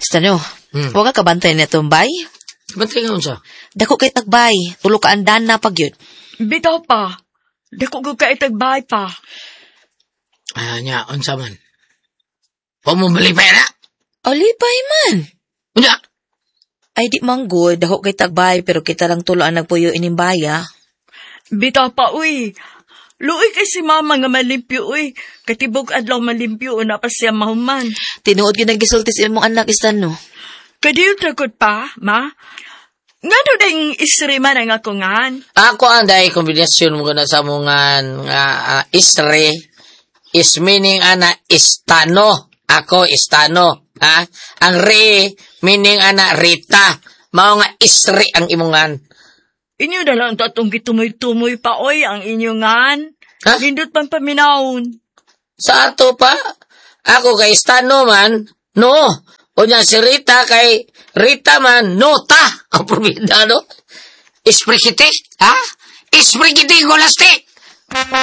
Stano, huwag ka kabantay na itong bay. Bantay nga unsa? Dako kay tagbay, tulo ka andan na pag yun. Bitaw pa. Dako ko ka itagbay pa. Nya, unsa man? Huwag mo malipay na? Alipay man. Unya! Ay di manggod, dako kay tagbay, pero kita lang tulo ang nagpuyo inimbaya. Bitaw pa, uy. Luoy kay si mama nga malimpyo, uy. Katibog adlaw malimpyo, na pa siya mahuman. Tinuod yun ang gisultis ilmong anak, Stano. Kadiyo takot pa, ma? Nga do dahing isri man ang ako ngan. Ako ang dahil kombinasyon mo na sa mga isre is meaning ana istano. Ako istano. Ha? Ang re meaning ana Rita. Mao nga isre ang imongan. Inyo na lang tatong gitumoy-tumoy pa, oy, ang inyo ngan. Ha? Hindot man paminahon. Sa ato pa, ako kay istano man, no. O niya si Rita kay Rita man, nota. Ang probida, no? Isprikiti, ha? Isprikiti, golastik!